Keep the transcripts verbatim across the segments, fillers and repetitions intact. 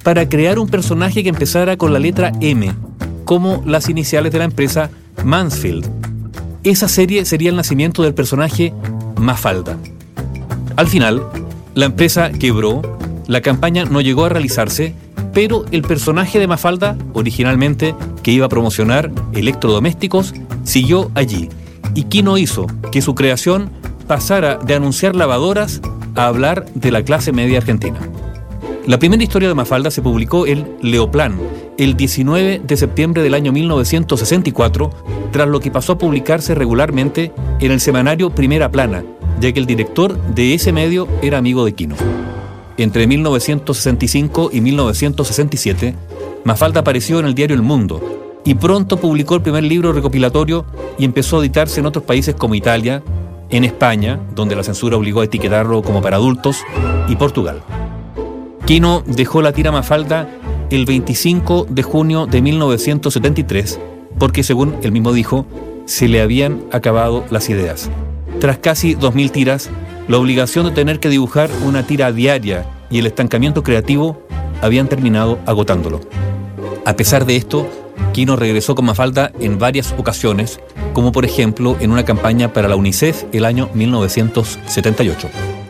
para crear un personaje que empezara con la letra M, como las iniciales de la empresa Mansfield. Esa serie sería el nacimiento del personaje Mafalda. Al final, la empresa quebró, la campaña no llegó a realizarse, pero el personaje de Mafalda, originalmente que iba a promocionar electrodomésticos, siguió allí. Y Quino hizo que su creación pasara de anunciar lavadoras a hablar de la clase media argentina. La primera historia de Mafalda se publicó en Leoplan el diecinueve de septiembre del año mil novecientos sesenta y cuatro, tras lo que pasó a publicarse regularmente en el semanario Primera Plana, ya que el director de ese medio era amigo de Quino. Entre mil novecientos sesenta y cinco y mil novecientos sesenta y siete, Mafalda apareció en el diario El Mundo y pronto publicó el primer libro recopilatorio y empezó a editarse en otros países como Italia, en España, donde la censura obligó a etiquetarlo como para adultos, y Portugal. Quino dejó la tira Mafalda el veinticinco de junio de mil novecientos setenta y tres porque, según él mismo dijo, se le habían acabado las ideas. Tras casi dos mil tiras, la obligación de tener que dibujar una tira diaria y el estancamiento creativo habían terminado agotándolo. A pesar de esto, Quino regresó con Mafalda en varias ocasiones, como por ejemplo en una campaña para la UNICEF el año mil novecientos setenta y ocho.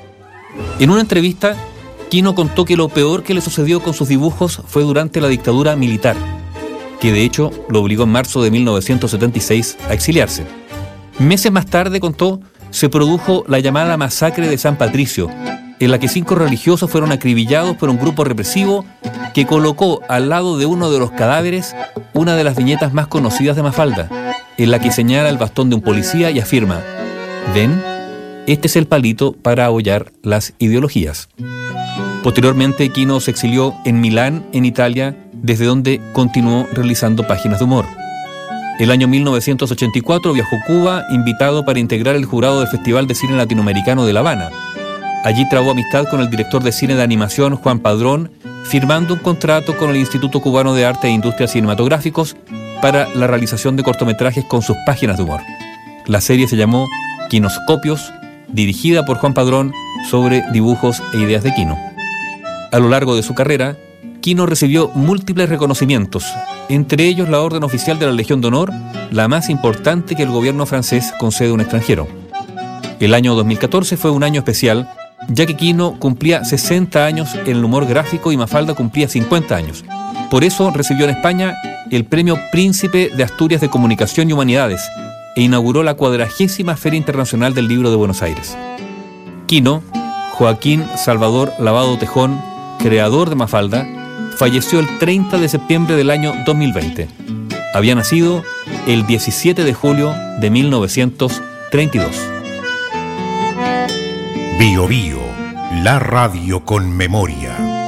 En una entrevista, Quino contó que lo peor que le sucedió con sus dibujos fue durante la dictadura militar, que de hecho lo obligó en marzo de mil novecientos setenta y seis a exiliarse. Meses más tarde, contó, se produjo la llamada masacre de San Patricio, en la que cinco religiosos fueron acribillados por un grupo represivo que colocó al lado de uno de los cadáveres una de las viñetas más conocidas de Mafalda, en la que señala el bastón de un policía y afirma: «Ven, este es el palito para ahollar las ideologías». Posteriormente, Quino se exilió en Milán, en Italia, desde donde continuó realizando páginas de humor. El año mil novecientos ochenta y cuatro viajó a Cuba, invitado para integrar el jurado del Festival de Cine Latinoamericano de La Habana. Allí trabó amistad con el director de cine de animación Juan Padrón, firmando un contrato con el Instituto Cubano de Arte e Industrias Cinematográficos para la realización de cortometrajes con sus páginas de humor. La serie se llamó Quinoscopios, dirigida por Juan Padrón, sobre dibujos e ideas de Quino. A lo largo de su carrera, Quino recibió múltiples reconocimientos, entre ellos la Orden Oficial de la Legión de Honor, la más importante que el gobierno francés concede a un extranjero. El año dos mil catorce fue un año especial, ya que Quino cumplía sesenta años en el humor gráfico y Mafalda cumplía cincuenta años. Por eso recibió en España el Premio Príncipe de Asturias de Comunicación y Humanidades e inauguró la cuadragésima Feria Internacional del Libro de Buenos Aires. Quino, Joaquín Salvador Lavado Tejón, creador de Mafalda, falleció el treinta de septiembre del año dos mil veinte. Había nacido el diecisiete de julio de mil novecientos treinta y dos. Bio Bio, la radio con memoria.